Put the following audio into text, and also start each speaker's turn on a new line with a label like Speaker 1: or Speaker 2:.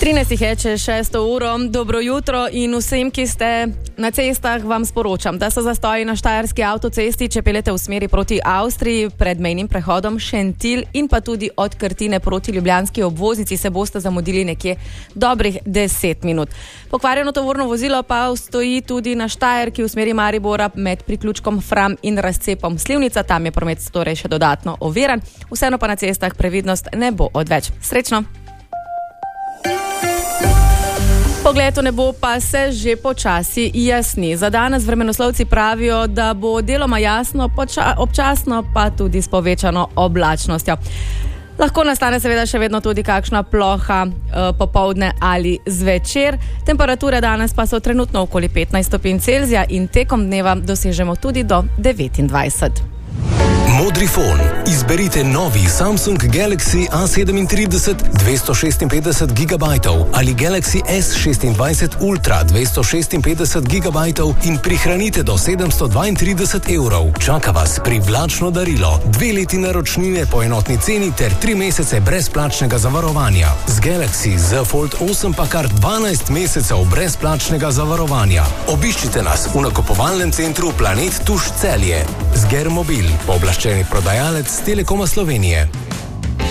Speaker 1: 13 je čez 6 uro. Dobro jutro in vsem, ki ste na cestah, vam sporočam, da so zastoji na štajerski avtocesti, če peljete v smeri proti Avstriji pred mejnim prehodom Šentilj in pa tudi od Krtine proti ljubljanski obvoznici se boste zamudili nekje dobrih 10 minut. Pokvarjeno tovorno vozilo pa stoji tudi na Štajerki v smeri Maribora med priključkom Fram in razcepom Slivnica. Tam je promet torej še dodatno oviran. Vseeno pa na cestah previdnost ne bo odveč. Srečno! Pogled v nebo pa se že počasi jasni. Za danes vremenoslovci pravijo, da bo deloma jasno, občasno pa tudi s povečano oblačnostjo. Lahko nastane seveda še vedno tudi kakšna ploha popoldne ali zvečer. Temperature danes pa so trenutno okoli 15 stopinj Celzija in tekom dneva dosežemo tudi do 29.
Speaker 2: Modrifon. Izberite novi Samsung Galaxy A37 256 GB ali Galaxy S26 Ultra 256 GB in prihranite do 732 €. Čaka vas privlačno darilo, 2 leti naročnine po enotni ceni ter 3 mesece brezplačnega zavarovanja. Z Galaxy Z Fold 8 pa kar 12 mesecev brezplačnega zavarovanja. Obiščite nas v nakupovalnem centru Planet Tuš Celje. Z Germobil, pooblaščeni prodajalec Telekoma Slovenije.